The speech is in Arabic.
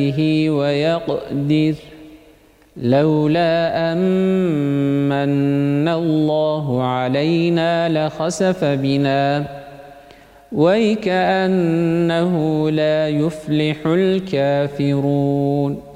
ويقدر لولا أمن الله علينا لخسف بنا ويكأنه لا يفلح الكافرون